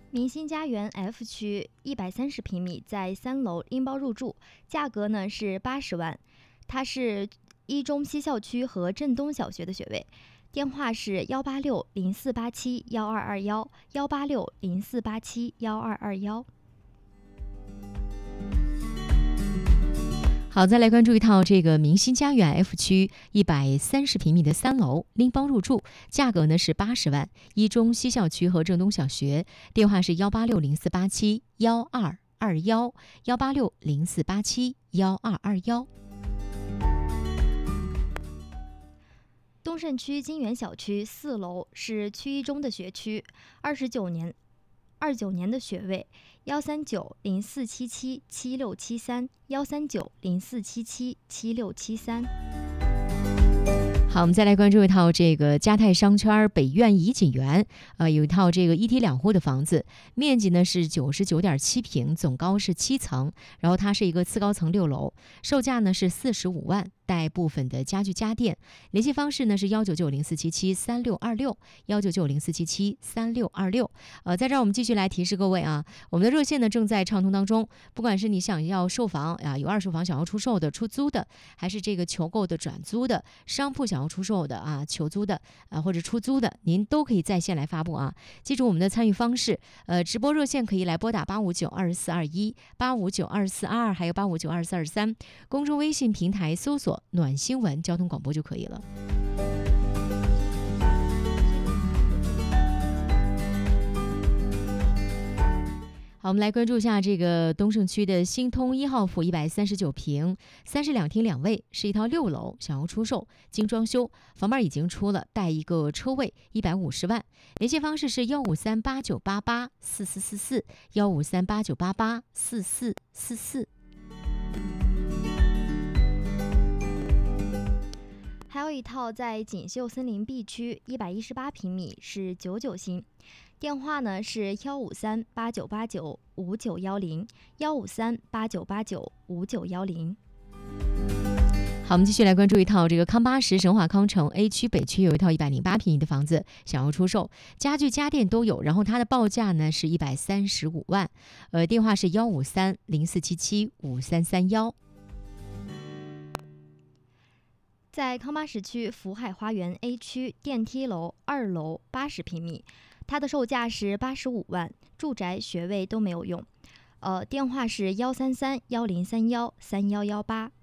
明星家园 F 区130平米，在3楼，拎包入住，价格呢是80万。它是一中西校区和镇东小学的学位。电话是18604871221，18604871221。 好，再来关注一套这个明星家园 F 区130平米的3楼，拎包入住，价格呢是80万，一中西校区和镇东小学。电话是18604871221，18604871221。 东胜区金源小区4楼，是区一中的学区，29年的学位，13904777673，13904777673。 好，我们再来关注一套这个嘉泰商圈北苑怡锦园，有一套这个一梯两户的房子，面积呢是99.7平，总高是7层，然后它是一个次高层6楼，售价呢是45万，带部分的家具家电。联系方式呢是19904773626，19904773626。在这儿我们继续来提示各位啊，我们的热线呢正在畅通当中，不管是你想要售房啊，有二手房想要出售的、出租的，还是这个求购的、转租的，商铺想要出售的啊、求租的啊或者出租的，您都可以在线来发布啊。记住我们的参与方式，直播热线可以来拨打8592421、8592422，还有8592423，公众微信平台搜索暖新闻交通广播就可以了。好，我们来关注一下这个东胜区的新通1号府139平，32厅2卫，是一套6楼，想要出售，精装修，房本已经出了，带一个车位，150万。联系方式是15389884444，15389884444。 还有一套在锦绣森林 B 区118平米，是99新。电话呢是15389895910，15389895910。 好，我们继续来关注一套这个康巴什神华康城 A 区北区有一套108平米的房子想要出售，家具家电都有，然后它的报价呢是135万，电话是15304775331。 在康巴什区福海花园 A 区电梯楼2楼80平米，它的售价是85万，住宅学位都没有用。电话是13310313118